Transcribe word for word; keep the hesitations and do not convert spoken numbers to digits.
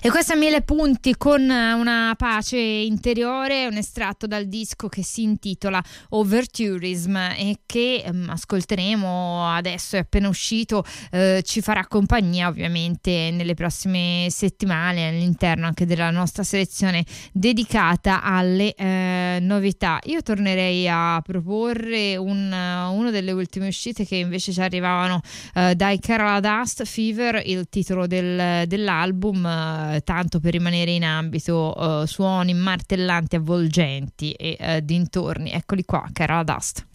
E questa Mille Punti con una pace interiore, un estratto dal disco che si intitola Overtourism e che um, ascolteremo adesso, è appena uscito, eh, ci farà compagnia ovviamente nelle prossime settimane all'interno anche della nostra selezione dedicata alle eh, novità. Io tornerei a proporre un, uno delle ultime uscite che invece ci arrivavano eh, dai Carola Dust, Fever, il titolo del, dell'album, eh, tanto per rimanere in ambito uh, suoni martellanti, avvolgenti e uh, dintorni. Eccoli qua, Carola Dust.